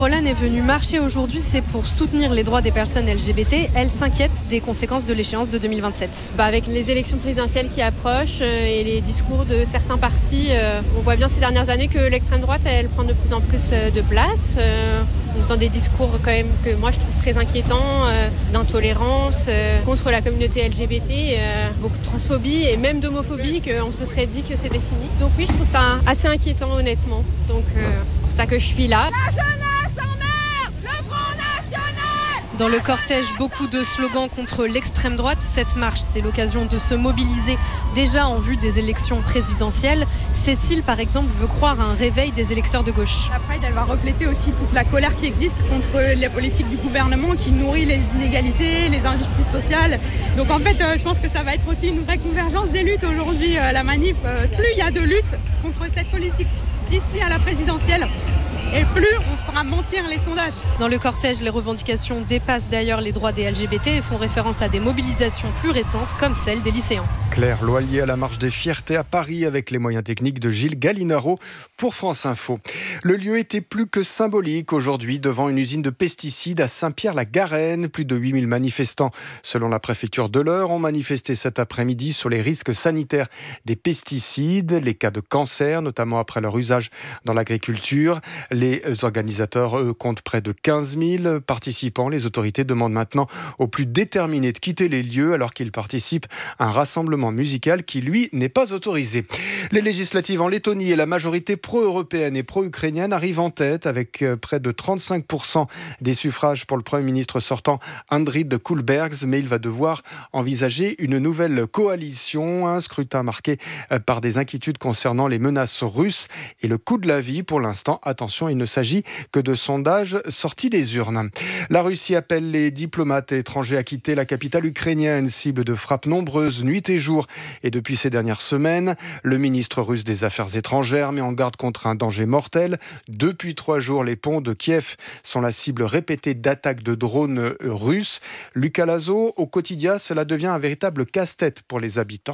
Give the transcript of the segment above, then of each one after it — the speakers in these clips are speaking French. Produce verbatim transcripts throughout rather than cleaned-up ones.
Roland est venue marcher aujourd'hui, c'est pour soutenir les droits des personnes L G B T. Elle s'inquiète des conséquences de l'échéance de deux mille vingt-sept. Bah avec les élections présidentielles qui approchent euh, et les discours de certains partis, euh, on voit bien ces dernières années que l'extrême droite, elle prend de plus en plus euh, de place. Euh, on entend des discours quand même que moi je trouve très inquiétants, euh, d'intolérance euh, contre la communauté L G B T, euh, beaucoup de transphobie et même d'homophobie, qu'on se serait dit que c'était fini. Donc oui, je trouve ça assez inquiétant honnêtement. Donc euh, c'est pour ça que je suis là. La jeunesse emmerde le Front National. Dans le cortège, beaucoup de slogans contre l'extrême droite. Cette marche, c'est l'occasion de se mobiliser déjà en vue des élections présidentielles. Cécile, par exemple, veut croire à un réveil des électeurs de gauche. La Pride, elle va refléter aussi toute la colère qui existe contre les politiques du gouvernement qui nourrit les inégalités, les injustices sociales. Donc en fait, euh, je pense que ça va être aussi une vraie convergence des luttes aujourd'hui, euh, la manif. Euh, plus il y a de luttes contre cette politique d'ici à la présidentielle, et plus on fera mentir les sondages. Dans le cortège, les revendications dépassent d'ailleurs les droits des L G B T et font référence à des mobilisations plus récentes comme celle des lycéens. Claire Loilier à la Marche des Fiertés à Paris avec les moyens techniques de Gilles Gallinaro pour France Info. Le lieu était plus que symbolique aujourd'hui devant une usine de pesticides à Saint-Pierre-la-Garenne. Plus de huit mille manifestants, selon la préfecture de l'Eure, ont manifesté cet après-midi sur les risques sanitaires des pesticides, les cas de cancer, notamment après leur usage dans l'agriculture. Les organisateurs, eux, comptent près de quinze mille participants. Les autorités demandent maintenant aux plus déterminés de quitter les lieux alors qu'ils participent à un rassemblement musical qui, lui, n'est pas autorisé. Les législatives en Lettonie et la majorité pro-européenne et pro-ukrainienne arrivent en tête avec près de trente-cinq pour cent des suffrages pour le Premier ministre sortant Andriy Kulbergs, mais il va devoir envisager une nouvelle coalition, un scrutin marqué par des inquiétudes concernant les menaces russes et le coût de la vie. Pour l'instant, attention, il ne s'agit que de sondages sortis des urnes. La Russie appelle les diplomates étrangers à quitter la capitale ukrainienne, cible de frappes nombreuses, nuit et jour. Et depuis ces dernières semaines, le ministre russe des Affaires étrangères met en garde contre un danger mortel. Depuis trois jours, les ponts de Kiev sont la cible répétée d'attaques de drones russes. Lucas Lazo, au quotidien, cela devient un véritable casse-tête pour les habitants.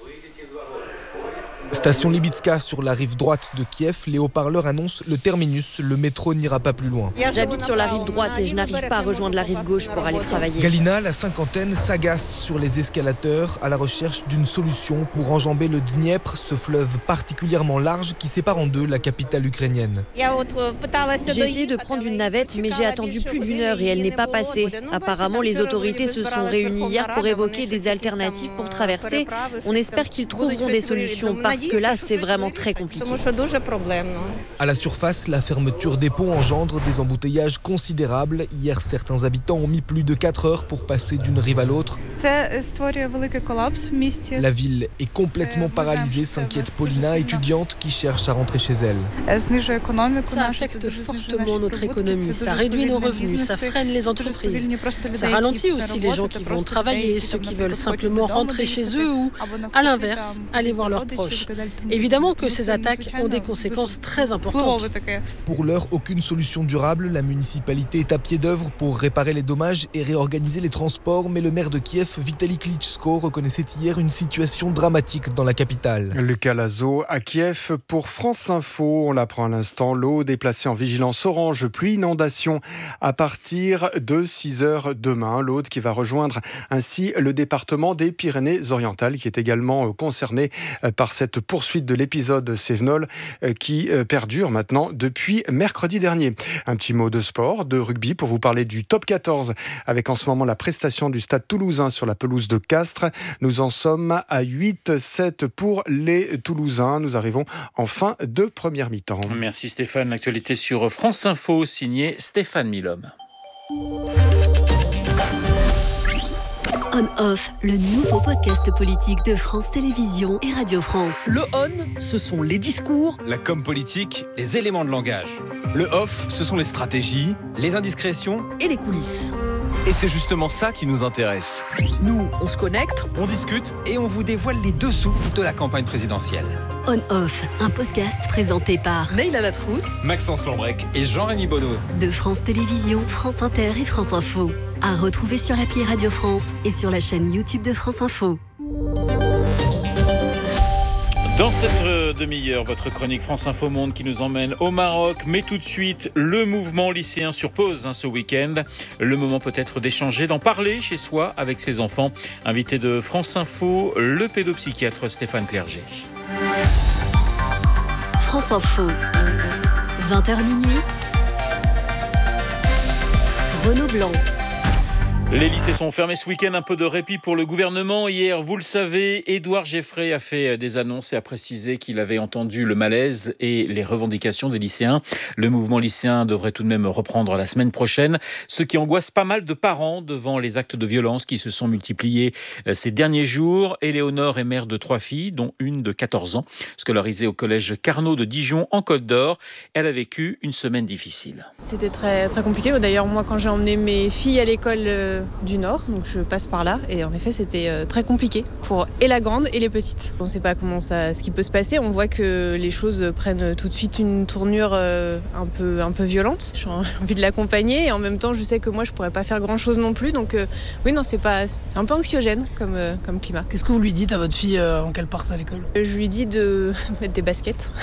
Station Libitska sur la rive droite de Kiev, les haut-parleurs annoncent le terminus, le métro n'ira pas plus loin. J'habite sur la rive droite et je n'arrive pas à rejoindre la rive gauche pour aller travailler. Galina, la cinquantaine, s'agace sur les escalateurs à la recherche d'une solution pour enjamber le Dniepr, ce fleuve particulièrement large qui sépare en deux la capitale ukrainienne. J'ai essayé de prendre une navette mais j'ai attendu plus d'une heure et elle n'est pas passée. Apparemment, les autorités se sont réunies hier pour évoquer des alternatives pour traverser. On espère qu'ils trouveront des solutions parce que là, c'est vraiment très compliqué. À la surface, la fermeture des ponts engendre des embouteillages considérables. Hier, certains habitants ont mis plus de quatre heures pour passer d'une rive à l'autre. La ville est complètement paralysée, s'inquiète Paulina, étudiante qui cherche à rentrer chez elle. Ça affecte fortement notre économie, ça réduit nos revenus, ça freine les entreprises. Ça ralentit aussi les gens qui vont travailler, ceux qui veulent simplement rentrer chez eux ou, à l'inverse, aller voir leurs proches. Évidemment que ces attaques ont des conséquences très importantes. Pour l'heure, aucune solution durable. La municipalité est à pied d'œuvre pour réparer les dommages et réorganiser les transports. Mais le maire de Kiev, Vitaly Klitschko, reconnaissait hier une situation dramatique dans la capitale. Lucas Lazo à Kiev pour France Info. On l'apprend à l'instant, l'eau déplacée en vigilance orange, pluie, inondation à partir de six heures demain. L'Aude qui va rejoindre ainsi le département des Pyrénées-Orientales qui est également concerné par cette poursuite de l'épisode Cévenol qui perdure maintenant depuis mercredi dernier. Un petit mot de sport, de rugby pour vous parler du top quatorze avec en ce moment la prestation du Stade Toulousain sur la pelouse de Castres. Nous en sommes à huit sept pour les Toulousains. Nous arrivons en fin de première mi-temps. Merci Stéphane. L'actualité sur France Info, signé Stéphane Milhomme. On-Off, le nouveau podcast politique de France Télévisions et Radio France. Le on, ce sont les discours. La com politique, les éléments de langage. Le off, ce sont les stratégies, les indiscrétions et les coulisses. Et c'est justement ça qui nous intéresse. Nous, on se connecte, on discute et on vous dévoile les dessous de la campagne présidentielle. On-Off, un podcast présenté par Neil Latrousse, Maxence Lambrec et Jean-Rémy Bonneau. De France Télévisions, France Inter et France Info. À retrouver sur l'appli Radio France et sur la chaîne YouTube de France Info. Dans cette demi-heure, votre chronique France Info Monde qui nous emmène au Maroc. Mais tout de suite, le mouvement lycéen sur pause hein, ce week-end. Le moment peut-être d'échanger, d'en parler chez soi avec ses enfants. Invité de France Info, le pédopsychiatre Stéphane Clerget. France Info, vingt heures minuit. Renaud Blanc. Les lycées sont fermés ce week-end, un peu de répit pour le gouvernement. Hier, vous le savez, Édouard Geffray a fait des annonces et a précisé qu'il avait entendu le malaise et les revendications des lycéens. Le mouvement lycéen devrait tout de même reprendre la semaine prochaine, ce qui angoisse pas mal de parents devant les actes de violence qui se sont multipliés ces derniers jours. Éléonore est mère de trois filles, dont une de quatorze ans, scolarisée au collège Carnot de Dijon en Côte d'Or. Elle a vécu une semaine difficile. C'était très, très compliqué. D'ailleurs, moi, quand j'ai emmené mes filles à l'école euh, du Nord, donc je passe par là, et en effet, c'était euh, très compliqué pour et la grande et les petites. On ne sait pas comment ça, ce qui peut se passer. On voit que les choses prennent tout de suite une tournure euh, un peu, un peu violente. J'ai envie de l'accompagner et en même temps, je sais que moi, je pourrais pas faire grand-chose non plus. Donc, euh, oui, non, c'est pas, c'est un peu anxiogène comme, euh, comme climat. Qu'est-ce que vous lui dites à votre fille euh, avant qu'elle parte à l'école ? Je lui dis de mettre des baskets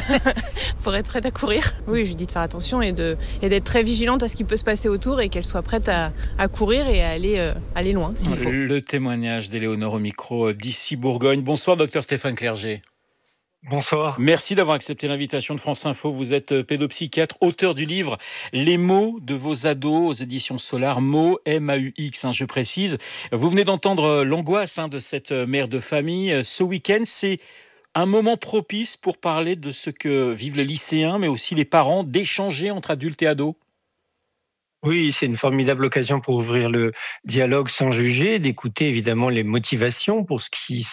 pour être prête à courir. Oui, je lui dis de faire attention et, de, et d'être très vigilante à ce qui peut se passer autour et qu'elle soit prête à, à courir et à aller, euh, aller loin s'il faut. Le témoignage d'Éléonore au micro d'ici Bourgogne. Bonsoir, docteur Stéphane Clerget. Bonsoir. Merci d'avoir accepté l'invitation de France Info. Vous êtes pédopsychiatre, auteur du livre « Les mots de vos ados » aux éditions Solar, mots M A U X, hein, je précise. Vous venez d'entendre l'angoisse hein, de cette mère de famille. Ce week-end, c'est un moment propice pour parler de ce que vivent les lycéens, mais aussi les parents, d'échanger entre adultes et ados. Oui, c'est une formidable occasion pour ouvrir le dialogue sans juger, d'écouter évidemment les motivations pour ce qui,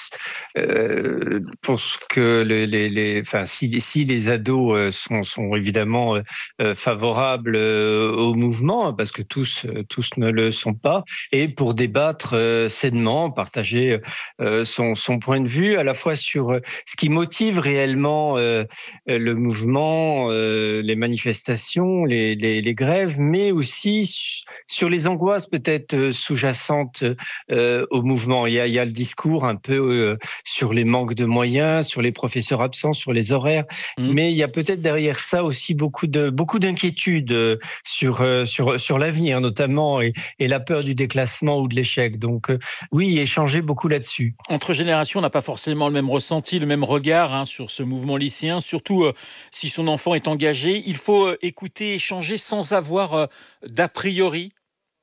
euh, pour ce que les, les, les enfin si, si les ados sont, sont évidemment euh, favorables euh, au mouvement, parce que tous, tous ne le sont pas, et pour débattre euh, sainement, partager euh, son, son point de vue à la fois sur euh, ce qui motive réellement euh, le mouvement, euh, les manifestations, les, les, les grèves, mais aussi sur les angoisses peut-être sous-jacentes euh, au mouvement. Il y, a, il y a le discours un peu euh, sur les manques de moyens, sur les professeurs absents, sur les horaires, mmh. mais il y a peut-être derrière ça aussi beaucoup de beaucoup d'inquiétudes sur euh, sur sur l'avenir notamment et, et la peur du déclassement ou de l'échec. Donc euh, oui, échanger beaucoup là-dessus. Entre générations, on n'a pas forcément le même ressenti, le même regard hein, sur ce mouvement lycéen, surtout euh, si son enfant est engagé. Il faut euh, écouter, échanger sans avoir euh, d'a priori.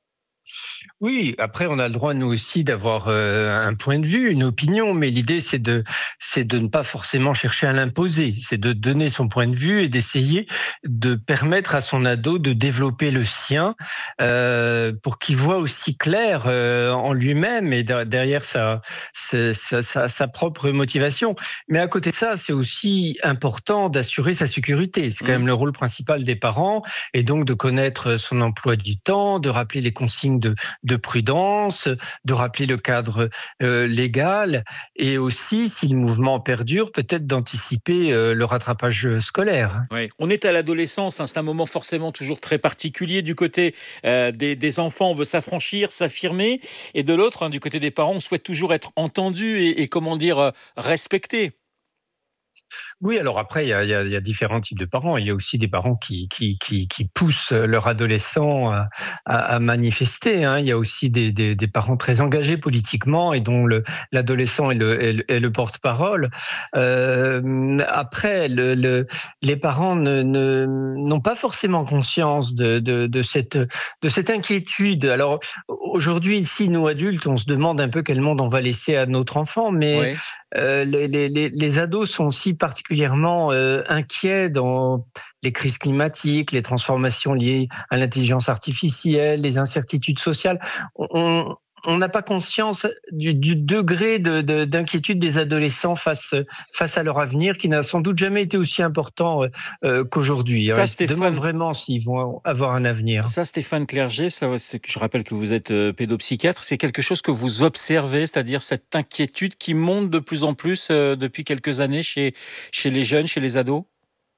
Oui, après on a le droit nous aussi d'avoir euh, un point de vue, une opinion, mais l'idée c'est de c'est de ne pas forcément chercher à l'imposer, c'est de donner son point de vue et d'essayer de permettre à son ado de développer le sien euh, pour qu'il voit aussi clair euh, en lui-même et derrière sa sa, sa sa propre motivation. Mais à côté de ça, c'est aussi important d'assurer sa sécurité. C'est quand mmh. même le rôle principal des parents et donc de connaître son emploi du temps, de rappeler les consignes de de prudence, de rappeler le cadre euh, légal et aussi, si le mouvement perdure, peut-être d'anticiper euh, le rattrapage scolaire. Oui. On est à l'adolescence, hein, c'est un moment forcément toujours très particulier. Du côté euh, des, des enfants, on veut s'affranchir, s'affirmer, et de l'autre, hein, du côté des parents, on souhaite toujours être entendu et, et comment dire, euh, respecté. Oui, alors après, il y a, il y a, il y a différents types de parents. Il y a aussi des parents qui, qui, qui, qui poussent leur adolescent à, à, à manifester. Hein. Il y a aussi des, des, des parents très engagés politiquement et dont le, l'adolescent est le, est le, est le porte-parole. Euh, après, le, le, les parents ne, ne, n'ont pas forcément conscience de, de, de, cette, de cette inquiétude. Alors, aujourd'hui, ici, nous adultes, on se demande un peu quel monde on va laisser à notre enfant, mais oui. euh, les, les, les ados sont aussi particulièrement euh, inquiets dans les crises climatiques, les transformations liées à l'intelligence artificielle, les incertitudes sociales. On, on n'a pas conscience du, du degré de, de, d'inquiétude des adolescents face, face à leur avenir, qui n'a sans doute jamais été aussi important euh, qu'aujourd'hui. Ça, hein. Stéphane... Ils se demandent vraiment s'ils vont avoir un avenir. Ça, Stéphane Clerget, ça, c'est, je rappelle que vous êtes euh, pédopsychiatre, c'est quelque chose que vous observez, c'est-à-dire cette inquiétude qui monte de plus en plus euh, depuis quelques années chez, chez les jeunes, chez les ados ?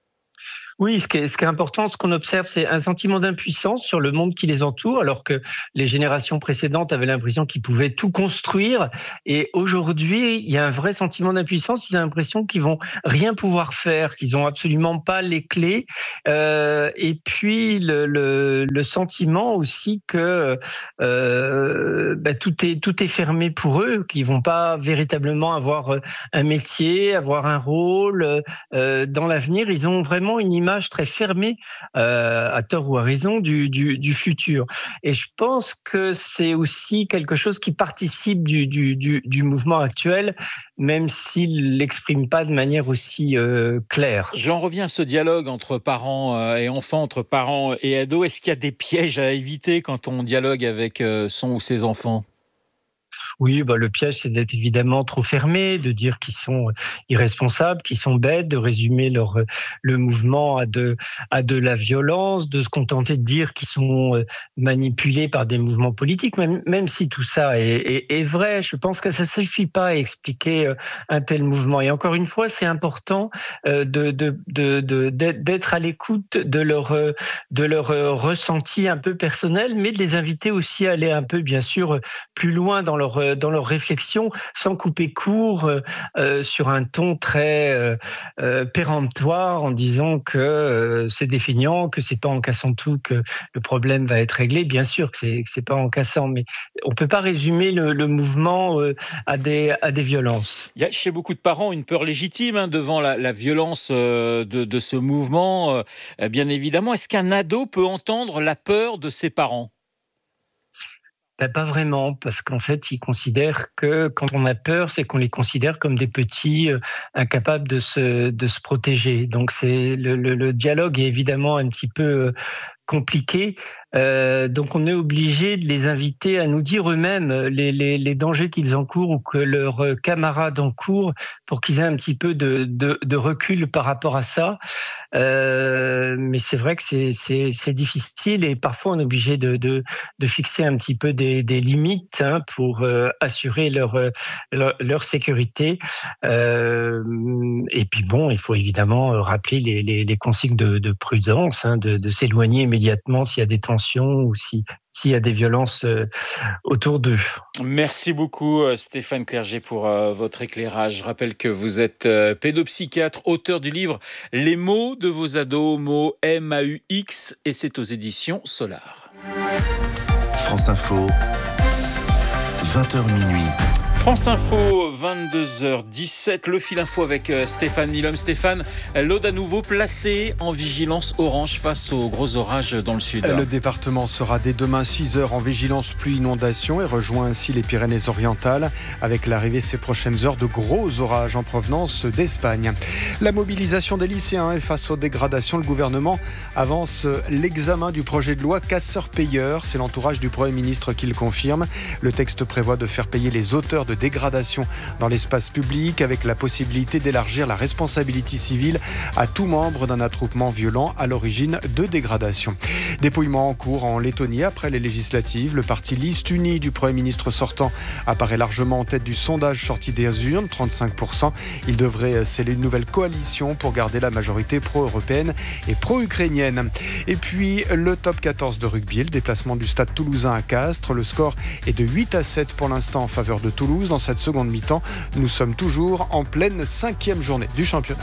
Oui, ce qui, est, ce qui est important, ce qu'on observe, c'est un sentiment d'impuissance sur le monde qui les entoure, alors que les générations précédentes avaient l'impression qu'ils pouvaient tout construire. Et aujourd'hui, il y a un vrai sentiment d'impuissance. Ils ont l'impression qu'ils vont rien pouvoir faire, qu'ils ont absolument pas les clés. Euh, et puis le, le, le sentiment aussi que euh, bah, tout est tout est fermé pour eux, qu'ils vont pas véritablement avoir un métier, avoir un rôle euh, dans l'avenir. Ils ont vraiment une image très fermée, euh, à tort ou à raison, du, du, du futur. Et je pense que c'est aussi quelque chose qui participe du, du, du, du mouvement actuel, même s'il l'exprime pas de manière aussi euh, claire. J'en reviens à ce dialogue entre parents et enfants, entre parents et ados. Est-ce qu'il y a des pièges à éviter quand on dialogue avec son ou ses enfants ? Oui, bah, le piège, c'est d'être évidemment trop fermé, de dire qu'ils sont irresponsables, qu'ils sont bêtes, de résumer leur, le mouvement à de, à de la violence, de se contenter de dire qu'ils sont manipulés par des mouvements politiques, même, même si tout ça est, est, est vrai. Je pense que ça ne suffit pas à expliquer un tel mouvement. Et encore une fois, c'est important de, de, de, de, d'être à l'écoute de leur, de leur ressenti un peu personnel, mais de les inviter aussi à aller un peu, bien sûr, plus loin dans leur dans leur réflexion, sans couper court euh, sur un ton très euh, euh, péremptoire, en disant que euh, c'est définiant, que c'est pas en cassant tout que le problème va être réglé. Bien sûr que c'est que c'est pas en cassant, mais on peut pas résumer le, le mouvement euh, à des à des violences. Il y a chez beaucoup de parents une peur légitime hein, devant la, la violence euh, de, de ce mouvement. Euh, bien évidemment, est-ce qu'un ado peut entendre la peur de ses parents ? Ben, pas vraiment, parce qu'en fait, ils considèrent que quand on a peur, c'est qu'on les considère comme des petits euh, incapables de se de se protéger. Donc c'est le, le, le dialogue est évidemment un petit peu euh, compliqué. Euh, donc on est obligé de les inviter à nous dire eux-mêmes les, les, les dangers qu'ils encourent ou que leurs camarades encourent pour qu'ils aient un petit peu de, de, de recul par rapport à ça. Euh, mais c'est vrai que c'est, c'est, c'est difficile et parfois on est obligé de, de, de fixer un petit peu des, des limites hein, pour euh, assurer leur, leur, leur sécurité. Euh, et puis bon, il faut évidemment rappeler les, les, les consignes de, de prudence, hein, de, de s'éloigner immédiatement s'il y a des tensions ou si, s'il y a des violences euh, autour d'eux. Merci beaucoup Stéphane Clerget pour euh, votre éclairage. Je rappelle que vous êtes euh, pédopsychiatre, auteur du livre « Les mots de vos ados », mots M A U X, et c'est aux éditions Solar. France Info, vingt heures minuit. France Info, vingt-deux heures dix-sept, le fil info avec Stéphane Milhomme. Stéphane, l'Aude à nouveau placée en vigilance orange face aux gros orages dans le sud. Le département sera dès demain six heures en vigilance pluie inondation et rejoint ainsi les Pyrénées-Orientales avec l'arrivée ces prochaines heures de gros orages en provenance d'Espagne. La mobilisation des lycéens et face aux dégradations, le gouvernement avance l'examen du projet de loi casseurs-payeurs. C'est l'entourage du Premier ministre qui le confirme. Le texte prévoit de faire payer les auteurs de de dégradation dans l'espace public avec la possibilité d'élargir la responsabilité civile à tout membre d'un attroupement violent à l'origine de dégradation. Dépouillement en cours en Lettonie après les législatives. Le parti Liste Unie du Premier ministre sortant apparaît largement en tête du sondage sorti des urnes, trente-cinq pour cent. Il devrait sceller une nouvelle coalition pour garder la majorité pro-européenne et pro-ukrainienne. Et puis le top quatorze de rugby, le déplacement du stade toulousain à Castres. Le score est de huit à sept pour l'instant en faveur de Toulouse. Dans cette seconde mi-temps, nous sommes toujours en pleine cinquième journée du championnat.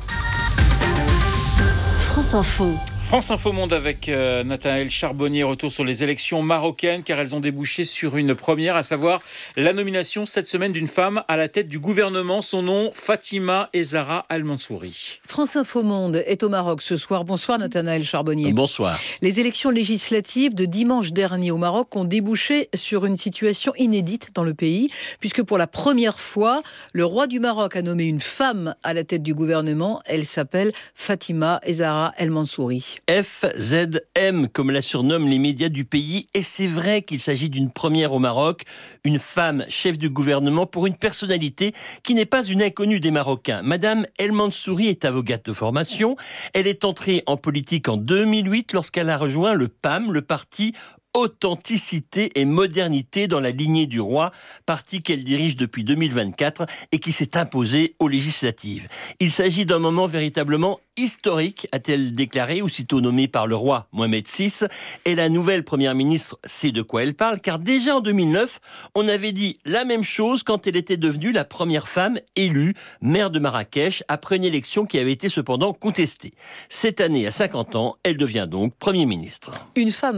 France Info. France Info Monde avec euh, Nathanaël Charbonnier, retour sur les élections marocaines car elles ont débouché sur une première, à savoir la nomination cette semaine d'une femme à la tête du gouvernement. Son nom, Fatima Ezzara Al-Mansouri. France Info Monde est au Maroc ce soir. Bonsoir Nathanaël Charbonnier. Bonsoir. Les élections législatives de dimanche dernier au Maroc ont débouché sur une situation inédite dans le pays, puisque pour la première fois, le roi du Maroc a nommé une femme à la tête du gouvernement. Elle s'appelle Fatima Ezzara El-Mansouri. F Z M, comme la surnomment les médias du pays, et c'est vrai qu'il s'agit d'une première au Maroc, une femme chef du gouvernement pour une personnalité qui n'est pas une inconnue des Marocains. Madame El Mansouri est avocate de formation, elle est entrée en politique en deux mille huit lorsqu'elle a rejoint le P A M, le parti authenticité et modernité dans la lignée du roi, parti qu'elle dirige depuis deux mille vingt-quatre et qui s'est imposé aux législatives. Il s'agit d'un moment véritablement historique, a-t-elle déclaré, aussitôt nommée par le roi Mohamed six. Et la nouvelle première ministre sait de quoi elle parle, car déjà en deux mille neuf, on avait dit la même chose quand elle était devenue la première femme élue maire de Marrakech, après une élection qui avait été cependant contestée. Cette année, à cinquante ans, elle devient donc Premier ministre. Une femme